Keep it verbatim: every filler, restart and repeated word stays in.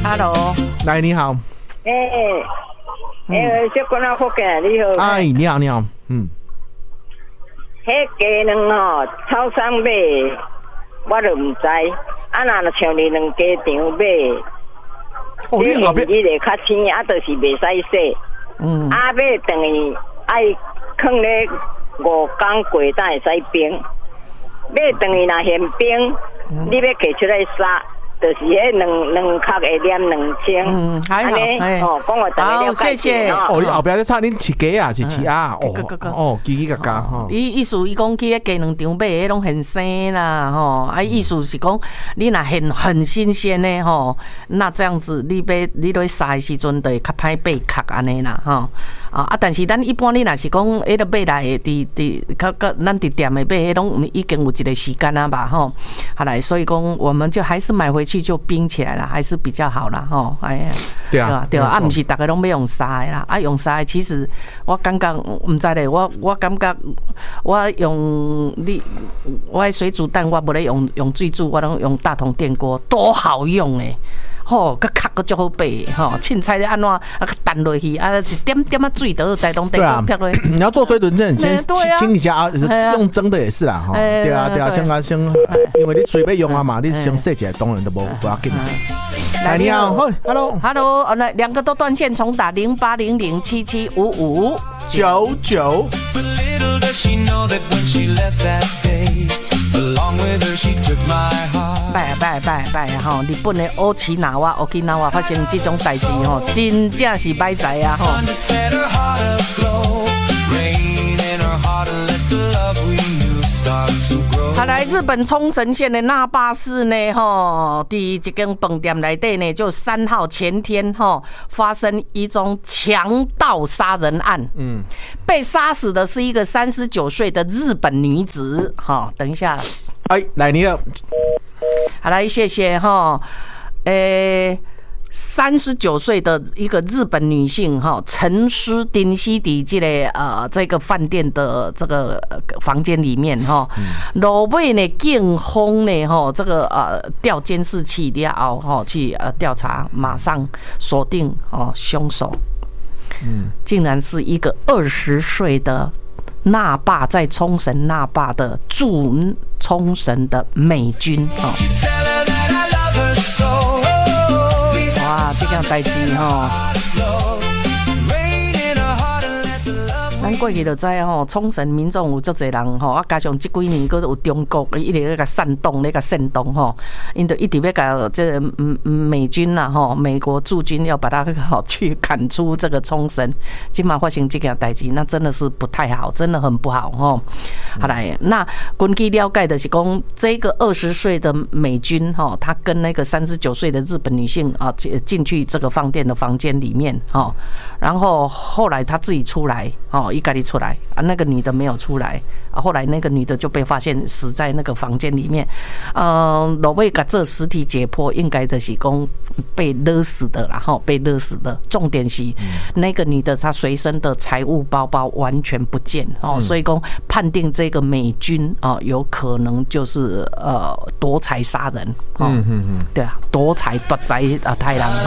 Hello， 来你好。 哎、欸，哎、嗯，小姑娘福建你好。 哎，你好，你好，嗯。 迄鸡卵吼，超商买，我就唔知。啊，若像你两家场买， 哦，你后边你会较青，啊，就是袂使洗。嗯。啊，买等于爱放咧五工过，才会使冰。买等于若现冰，嗯、你要摕出来杀。就是迄两两壳会黏两千， 嗯，还好，哎， 哦，讲我大家了解。 谢谢。 哦，你后边咧差恁饲鸡啊，是饲鸭，哦，哦，叽叽嘎嘎吼。 伊意思伊讲去迄鸡卵场买迄拢很生啦，吼，啊，意思是讲你若很很新鲜的吼，那这样子你要你落杀的时阵，就会较歹买壳安尼啦，吼。啊，但是咱一般你若是讲，迄个买来的，伫伫，较较咱伫店的买，迄拢已经有一个时间啊吧，吼。好来，所以讲我们就还是买回去就冰起来了，还是比较好啦，吼。哎呀， 对啊， 对啊，啊，不是大家拢要用杀的啦，啊，用杀的其实我感觉唔知咧，我我感觉我用你，我的水煮蛋我无咧用用水煮，我拢用大同电锅，多好用诶！吼，个壳个足好背吼，凊彩咧安怎啊，弹落去啊，一点点啊水都带动电锅飘落去。 你要做水炖阵，先清一下啊，用蒸的也是啦，哈，对啊对啊，先啊先，因为你水要用啊嘛，你先洗起来当然都无不要紧。来，你好 ，Hello，Hello， 来两个都断线重打零八零零七七五五九九。 拜拜拜拜吼！日本的奥奇纳瓦、奥基纳瓦发生这种代志吼，真正是歹在啊吼！他来日本冲绳县的那霸市呢，吼，第一间饭店内底呢，就三号前天吼发生一宗强盗杀人案，嗯，被杀死的是一个三十九岁的日本女子，哈，等一下， 哎，来你了， 好来，谢谢哈，诶。三十九岁的一个日本女性哈，陈尸丁西底这个呃这个饭店的这个房间里面哈，路尾呢警方呢哈这个呃调监视器了后哈去呃调查，马上锁定哦凶手，嗯，竟然是一个二十岁的那霸在冲绳那霸的驻冲绳的美军哦。哇，这件代志吼，咱过去就知吼，冲绳民众有足侪人吼，啊加上这几年佫有中国一直咧甲煽动咧甲煽动吼，因就一直要甲这个美军啦吼，美国驻军要把他好去赶出这个冲绳，今嘛发生这件代志，那真的是不太好，真的很不好吼。好来，那根据了解的是讲，这个二十岁的美军哈，他跟那个三十九岁的日本女性啊进去这个饭店的房间里面哈，然后后来他自己出来哦，一个人出来啊，那个女的没有出来啊，后来那个女的就被发现死在那个房间里面，嗯，落尾甲这尸体解剖，应该的是讲被勒死的啦，哈，被勒死的。重点是那个女的她随身的财物包包完全不见哦，所以讲判定这个美军啊有可能就是呃夺财杀人，嗯嗯嗯，对啊，夺财夺财啊，太人哈。